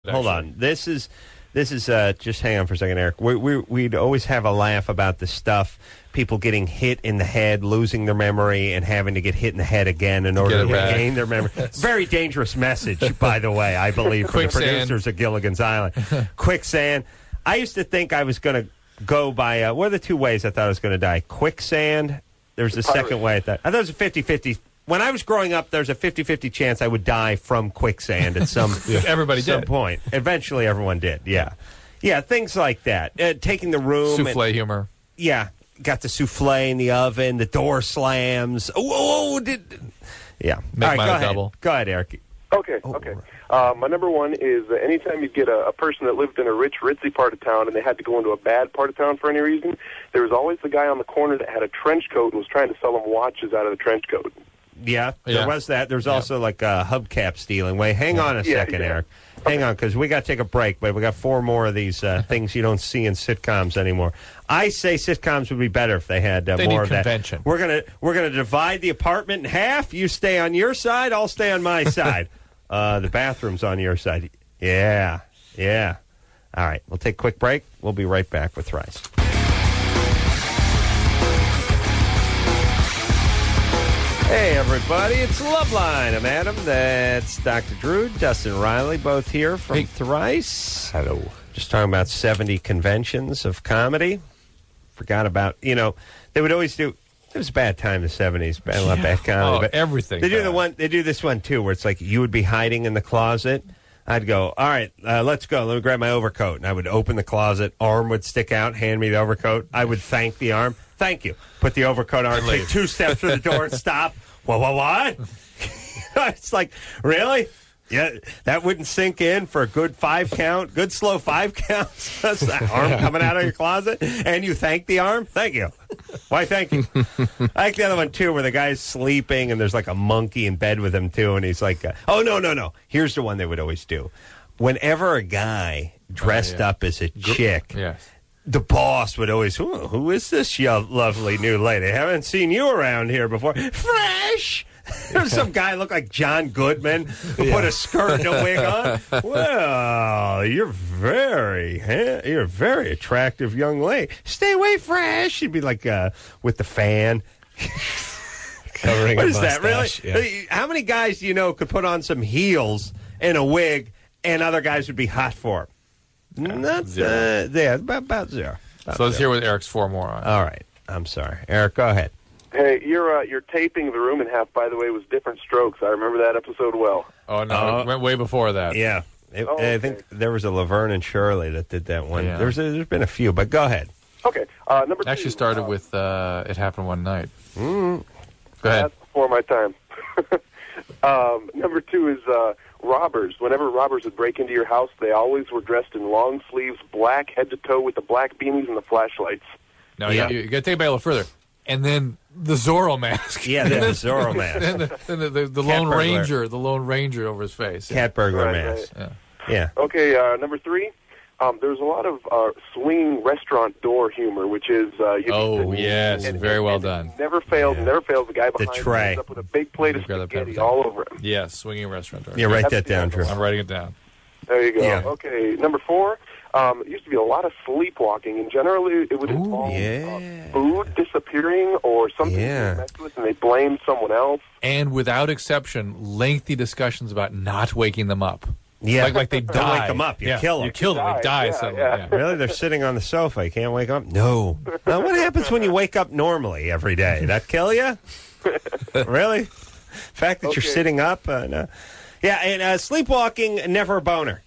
Hold on. This is just hang on for a second, Eric. We'd always have a laugh about the stuff, people getting hit in the head, losing their memory, and having to get hit in the head again in order to regain their memory. Very dangerous message, by the way, I believe, for the producers of Gilligan's Island. Quicksand. I used to think I was going to go by, what are the two ways I thought I was going to die? Quicksand. There's a second way I thought. I thought it was a 50-50. When I was growing up, there's a 50-50 chance I would die from quicksand at some point. Eventually, everyone did. Yeah, things like that. Taking the room, souffle humor. Yeah, got the souffle in the oven. The door slams. Yeah. Make mine a double. Go ahead, Eric. Okay. My number one is anytime you get a person that lived in a rich, ritzy part of town and they had to go into a bad part of town for any reason, there was always the guy on the corner that had a trench coat and was trying to sell them watches out of the trench coat. Yeah, there was that. There's also like a hubcap stealing. Wait, hang on a second, Eric. Hang on, because we got to take a break, but we got four more of these things you don't see in sitcoms anymore. I say sitcoms would be better if they had more of convention. That. We're gonna divide the apartment in half. You stay on your side. I'll stay on my side. The bathroom's on your side. Yeah. All right, we'll take a quick break. We'll be right back with Thrice. Hey, everybody, it's Loveline. I'm Adam. That's Dr. Drew, Dustin Riley, both here from Thrice. Hello. Just talking about 70 conventions of comedy. Forgot about, they would always do, it was a bad time in the 70s, a lot of bad comedy. But everything. They do this one, too, where it's like you would be hiding in the closet. I'd go, all right, let's go. Let me grab my overcoat. And I would open the closet. Arm would stick out, hand me the overcoat. I would thank the arm. Thank you. Put the overcoat on, take 2 steps through the door and stop. What? It's like, really? Yeah, that wouldn't sink in for a good 5 count, good slow 5 counts. That's the arm coming out of your closet, and you thank the arm? Thank you. Why, thank you. I like the other one, too, where the guy's sleeping, and there's like a monkey in bed with him, too, and he's like, oh, no. Here's the one they would always do. Whenever a guy dressed up as a chick, the boss would always, who is this lovely new lady? Haven't seen you around here before. Fresh! There's some guy look like John Goodman who put a skirt and a wig on. Well, you're a very attractive young lady. Stay away, Fresh. She'd be like with the fan. Covering what a is mustache. that, really? Yeah. How many guys do you know could put on some heels and a wig and other guys would be hot for them? Not zero. About zero. So let's hear what Eric's 4 more on. All right. I'm sorry. Eric, go ahead. Hey, your taping the room in half, by the way, was Different Strokes. I remember that episode well. Oh, no, it went way before that. Yeah. I think there was a Laverne and Shirley that did that one. Yeah. There's been a few, but go ahead. Okay. Number 2. Actually started with It Happened One Night. Go ahead. That's before my time. Number 2 is robbers. Whenever robbers would break into your house, they always were dressed in long sleeves, black, head to toe, with the black beanies and the flashlights. No, you got to take it back a little further. And then the Zorro mask. Yeah, the Zorro mask. And the Lone Ranger, the Lone Ranger over his face. Cat burglar mask. Right. Yeah. Okay, number 3. There's a lot of swinging restaurant door humor, which is yes, very well done. Never fails. The guy behind the tray ends up with a big plate of spaghetti all over him. Yes, swinging restaurant door. Yeah, write that down, Drew. I'm writing it down. There you go. Yeah. Okay, number 4. It used to be a lot of sleepwalking, and generally it would involve food disappearing or something being messed with, and they blame someone else. And without exception, lengthy discussions about not waking them up. Yeah. Like they die. Don't wake them up. You kill them. You kill them. They die suddenly. Yeah. Really? They're sitting on the sofa. You can't wake them up? No. Now, what happens when you wake up normally every day? That kill you? Really? The fact that you're sitting up? No. Yeah, and sleepwalking, never a boner.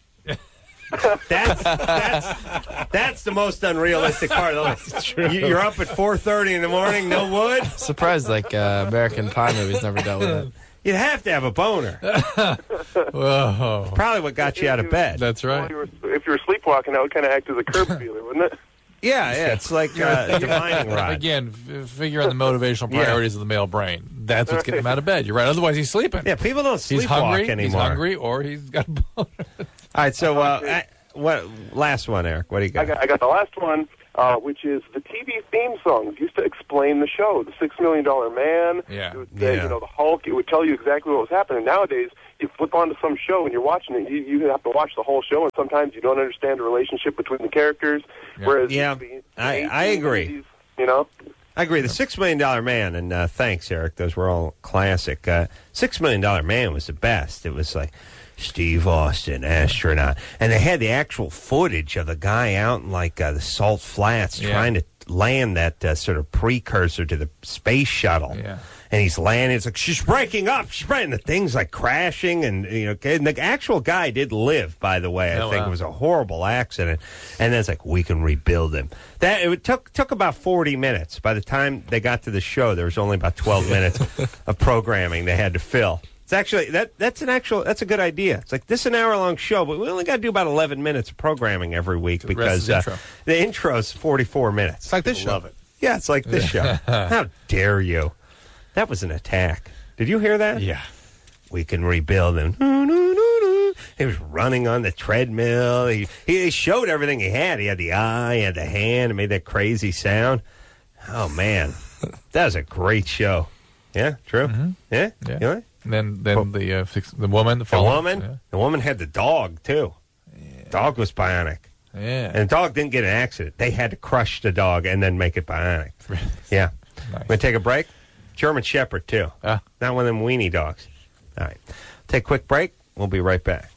That's the most unrealistic part of it. You're up at 4:30 in the morning, no wood. Surprised, American Pie movies never dealt with it. You'd have to have a boner. Whoa. Probably what got you out of bed. That's right. Well, if you were sleepwalking, that would kind of act as a curb feeler, wouldn't it? Yeah, it's like a divining rod. Again, figure on the motivational priorities of the male brain. That's what's getting him out of bed. You're right. Otherwise, he's sleeping. Yeah, people don't sleepwalk anymore. He's hungry, or he's got a boner. All right, so what last one, Eric? What do you got? I got the last one, which is the TV theme songs used to explain the show. The $6 Million Man. Yeah. It would say, the Hulk. It would tell you exactly what was happening. Nowadays, you flip onto some show and you're watching it, you have to watch the whole show, and sometimes you don't understand the relationship between the characters. Yeah. Whereas I agree. You know, I agree. The $6 Million Man, and thanks, Eric. Those were all classic. $6 Million Man was the best. It was like Steve Austin, astronaut, and they had the actual footage of the guy out in like the Salt Flats trying to land that sort of precursor to the space shuttle. Yeah. And he's landing. It's like, she's breaking up. She's breaking. The thing's like crashing. And, and the actual guy did live, by the way. I think it was a horrible accident. And then it's like, we can rebuild him. It took about 40 minutes. By the time they got to the show, there was only about 12 minutes of programming they had to fill. It's actually, that's a good idea. It's like, this is an hour-long show, but we only got to do about 11 minutes of programming every week because the intro is 44 minutes. It's like this show. Love it. Yeah, it's like this show. How dare you? That was an attack. Did you hear that? Yeah. We can rebuild him. He was running on the treadmill. He showed everything he had. He had the eye, he had the hand, it made that crazy sound. Oh, man. That was a great show. Yeah, true? Mm-hmm. Yeah? Yeah. You know? And then the woman. The woman had the dog, too. Yeah. Dog was bionic. Yeah. And the dog didn't get in an accident. They had to crush the dog and then make it bionic. Yeah. Nice. Want to take a break? German Shepherd, too. Not one of them weenie dogs. All right. Take a quick break. We'll be right back.